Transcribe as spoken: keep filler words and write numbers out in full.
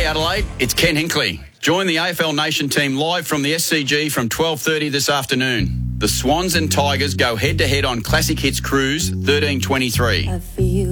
Adelaide, it's Ken Hinkley. Join the A F L Nation team live from the S C G from twelve thirty this afternoon. The Swans and Tigers go head-to-head on Classic Hits Cruise thirteen twenty-three.